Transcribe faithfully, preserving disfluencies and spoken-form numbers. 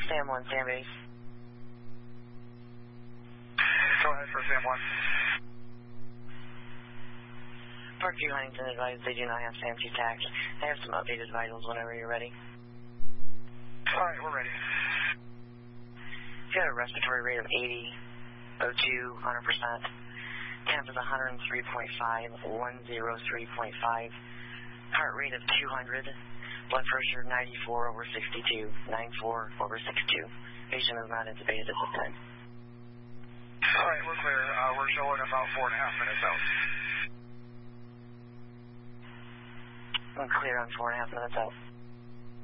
Sam one, Sam base. Go ahead for Sam one. Parkview Huntington advised they do not have Sam two tax. They have some updated vitals whenever you're ready. Alright, we're ready. You got a respiratory rate of eighty, O two, one hundred percent. Temp is one oh three point five, one oh three point five. Heart rate of two hundred. Blood pressure ninety-four over sixty-two, ninety-four over sixty-two. Patient is not intubated at this time. Alright, we're clear. Uh, we're showing about four and a half minutes out. I'm clear on four and a half minutes out.